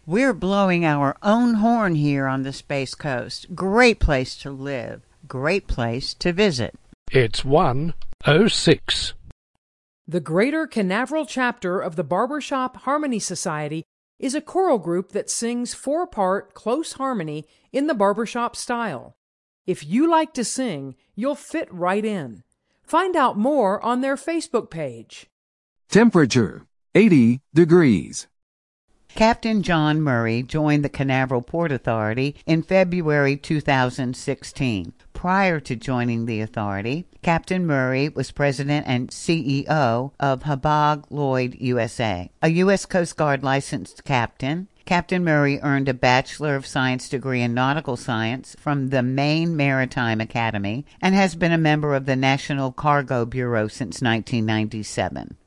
We're blowing our own horn here on the Space Coast. Great place to live. Great place to visit. It's 1:06. The Greater Canaveral chapter of the Barbershop Harmony Society is a choral group that sings four-part close harmony in the barbershop style. If you like to sing, you'll fit right in. Find out more on their Facebook page. Temperature, 80 degrees. Captain John Murray joined the Canaveral Port Authority in February 2016. Prior to joining the authority, Captain Murray was president and CEO of Hapag-Lloyd USA, a U.S. Coast Guard licensed captain. Captain Murray earned a Bachelor of Science degree in Nautical Science from the Maine Maritime Academy and has been a member of the National Cargo Bureau since 1997.